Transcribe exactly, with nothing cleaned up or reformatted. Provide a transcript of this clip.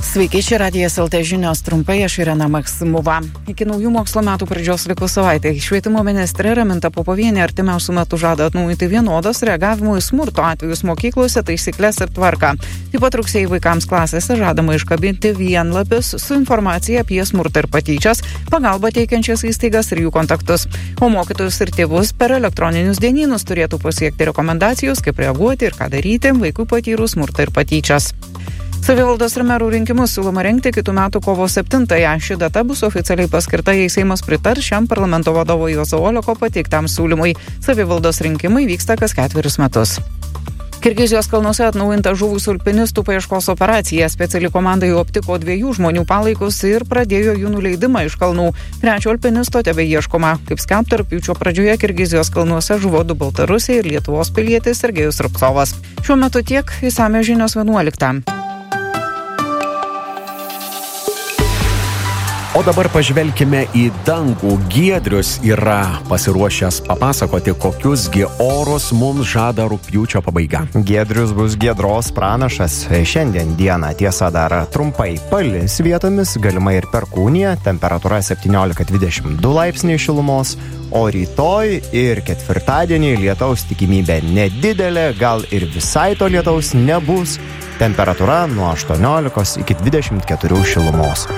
Sveiki, čia Radijas L T žinios trumpai, aš Irena Maksimova. Iki naujų mokslo metų pradžios likus savaitė. Švietimo ministrė Raminta Popovienė artimiausių metų žada atnaujinti vienodos reagavimo į smurto atvejus mokyklose taisyklės ir tvarką. Taip pat rugsėjį vaikams klasėse žadama iškabinti vienlapius su informacija apie smurtą ir patyčias, pagalbą teikiančias įstaigas ir jų kontaktus. O mokytojus ir tėvus per elektroninius dienynus turėtų pasiekti rekomendacijos, kaip reaguoti ir ką daryti vaikui patyrus smurtą ir patyčias. Savivaldos ir merų rinkimus siūloma rengti kitų metų kovo septintąją. Ši data bus oficialiai paskirta, jei Seimas pritars šiam parlamento vadovo Juozo Oleko pateiktam siūlymui. Savivaldos rinkimai vyksta kas ketverius metus. Kirgizijos kalnuose atnaujinta žuvusių alpinistų paieškos operacija. Speciali komanda jau aptiko dviejų žmonių palaikus ir pradėjo jų nuleidimą iš kalnų. Trečio alpinisto tebeieškoma. Kaip skelbta, rugpjūčio pradžioje Kirgizijos kalnuose žuvo du baltarusiai ir Lietuvos pilietis Sergejus Rubcovas. Šiuo metu tiek, išsamios žinios vienuoliktą. O dabar pažvelkime į dangų. Giedrius yra pasiruošęs papasakoti, kokius gi orus mums žada rugpjūčio pabaiga. Giedrius bus giedros pranašas. Šiandien dieną tiesa dar trumpai palis vietomis, galimai ir perkūnija, temperatūra septyniolika dvidešimt du laipsniai šilumos, o rytoj ir ketvirtadienį lietaus tikimybė nedidelė, gal ir visai to lietaus nebus, temperatūra nuo aštuoniolikos iki dvidešimt keturių šilumos.